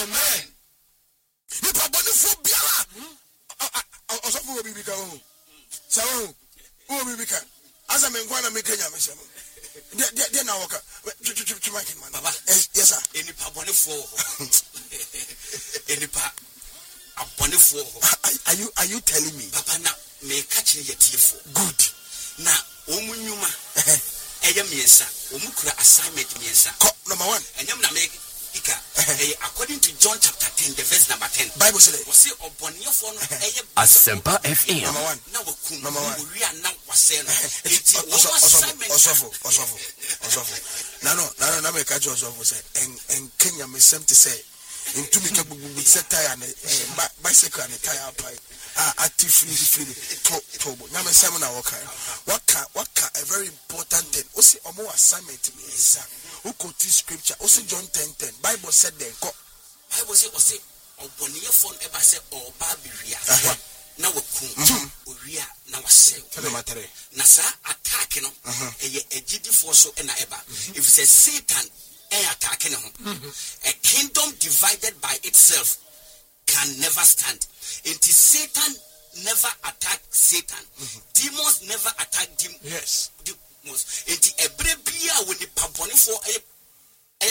Amen. Nipa bonifu biara. Osofo obi bika ho. Sawo. Who will be can? As I mean, one of me Kenya, Mister. Then I walk up. Baba, yes, sir. Any pa bonne for any pa a bonne for. Are you telling me? Papa, now may catch your teeth. Good. Now, Omunuma, Ayamiesa, Omukura assignment, Miesa. Number one. And you make according to John chapter 10, the verse number 10. Bible says, was it upon your phone? Asempa FM. Number one. Number one. We are now was saying, no, make a judge of us and Kenya may seem to say, in two make a set tire and bicycle and a tire pipe. Active free turbo. Now, Simon, what a very important thing. Also, a more assignment to me, sir. Who quote this scripture? Also, John 10:10. Bible said, then, Bible said, was it upon your phone ever said, or Barbaria. Now, Uria, now say, Nasa attacking a GD force and Eba. If it says Satan attacking a kingdom divided by itself can never stand. It is Satan never attack Satan. Demons never attack demons. Yes. Enti ebrebia when the pamponi for a